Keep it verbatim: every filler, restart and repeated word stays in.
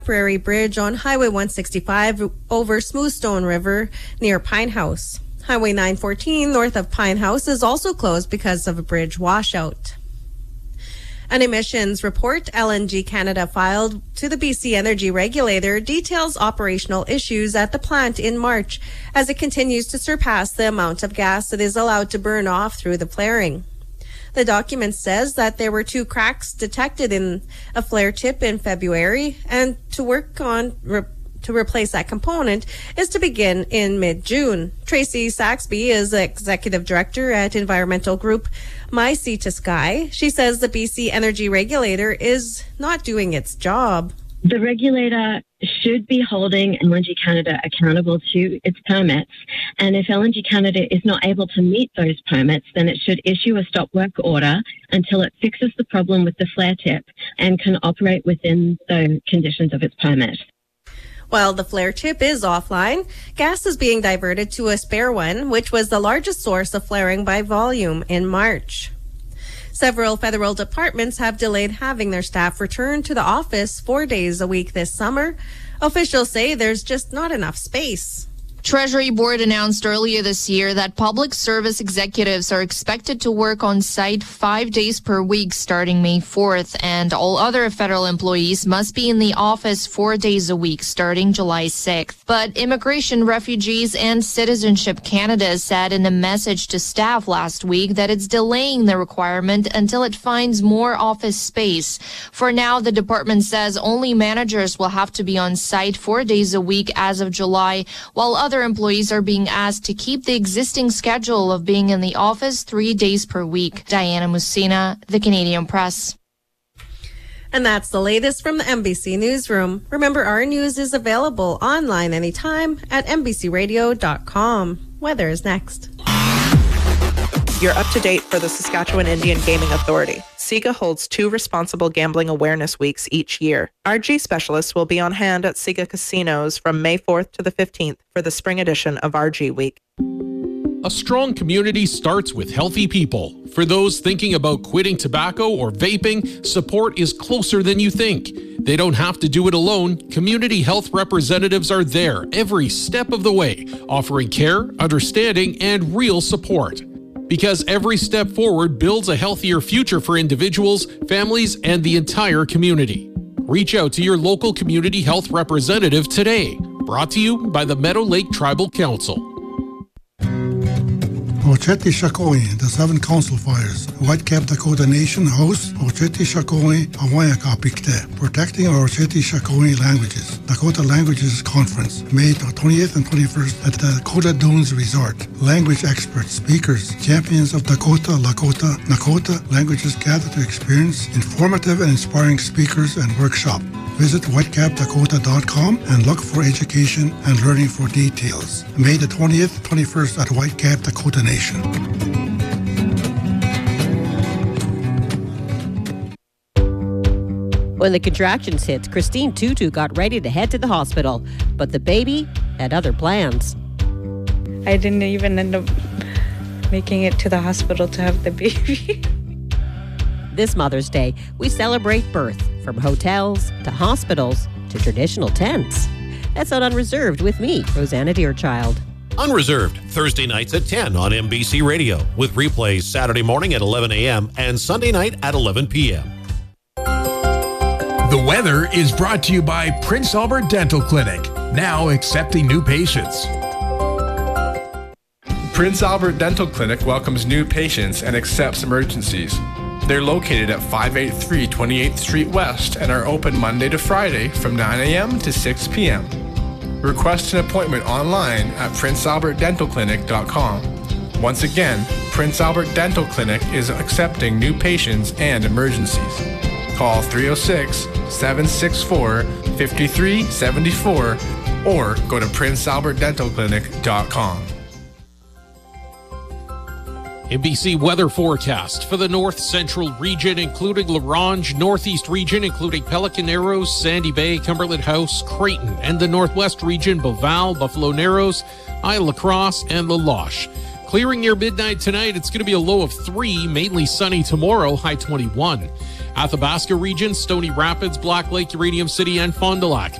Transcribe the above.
Prairie Bridge on Highway one sixty-five over Smoothstone River near Pine House. Highway nine fourteen north of Pine House is also closed because of a bridge washout. An emissions report L N G Canada filed to the B C Energy Regulator details operational issues at the plant in March as it continues to surpass the amount of gas that is allowed to burn off through the flaring. The document says that there were two cracks detected in a flare tip in February, and to work on re- to replace that component is to begin in mid-June. Tracy Saxby is executive director at environmental group My Sea to Sky. She says the B C Energy Regulator is not doing its job. The regulator should be holding L N G Canada accountable to its permits. And if L N G Canada is not able to meet those permits, then it should issue a stop work order until it fixes the problem with the flare tip and can operate within the conditions of its permit. While the flare tip is offline, gas is being diverted to a spare one, which was the largest source of flaring by volume in March. Several federal departments have delayed having their staff return to the office four days a week this summer. Officials say there's just not enough space. Treasury Board announced earlier this year that public service executives are expected to work on site five days per week starting May fourth, and all other federal employees must be in the office four days a week starting July sixth. But Immigration, Refugees, and Citizenship Canada said in a message to staff last week that it's delaying the requirement until it finds more office space. For now, the department says only managers will have to be on site four days a week as of July, while other Other employees are being asked to keep the existing schedule of being in the office three days per week. Diana Musina, The Canadian Press. And that's the latest from the N B C Newsroom. Remember, our news is available online anytime at N B C radio dot com. Weather is next. You're up to date for the Saskatchewan Indian Gaming Authority. SIGA holds two responsible gambling awareness weeks each year. R G specialists will be on hand at SIGA casinos from May fourth to the fifteenth for the spring edition of R G Week. A strong community starts with healthy people. For those thinking about quitting tobacco or vaping, support is closer than you think. They don't have to do it alone. Community health representatives are there every step of the way, offering care, understanding, and real support. Because every step forward builds a healthier future for individuals, families, and the entire community. Reach out to your local community health representative today. Brought to you by the Meadow Lake Tribal Council. Ocheti Shakoi, the Seven Council Fires. Whitecap Dakota Nation hosts Ocheti Shakoi Awayaka Pikte, protecting our Ocheti Shakoi languages. Dakota Languages Conference, May twentieth and twenty-first at the Dakota Dunes Resort. Language experts, speakers, champions of Dakota, Lakota, Nakota languages gather to experience informative and inspiring speakers and workshop. Visit whitecap dakota dot com and look for education and learning for details. May the twentieth, twenty-first at Whitecap Dakota Nation. When the contractions hit, Christine Tutu got ready to head to the hospital, but the baby had other plans. I didn't even end up making it to the hospital to have the baby. This Mother's Day, we celebrate birth, from hotels to hospitals to traditional tents. That's on Unreserved with me, Rosanna Deerchild. Unreserved, Thursday nights at ten on N B C Radio, with replays Saturday morning at eleven a.m. and Sunday night at eleven p.m. The weather is brought to you by Prince Albert Dental Clinic, now accepting new patients. Prince Albert Dental Clinic welcomes new patients and accepts emergencies. They're located at five eighty-three twenty-eighth Street West and are open Monday to Friday from nine a.m. to six p.m. Request an appointment online at prince albert dental clinic dot com. Once again, Prince Albert Dental Clinic is accepting new patients and emergencies. Call three oh six, seven six four, five three seven four or go to prince albert dental clinic dot com. N B C weather forecast for the north central region, including La Ronge, northeast region, including Pelican Narrows, Sandy Bay, Cumberland House, Creighton, and the northwest region, Beauval, Buffalo Narrows, Isle La Crosse, and La Loche. Clearing near midnight tonight. It's going to be a low of three, mainly sunny tomorrow, high twenty-one. Athabasca region, Stony Rapids, Black Lake, Uranium City, and Fond du Lac.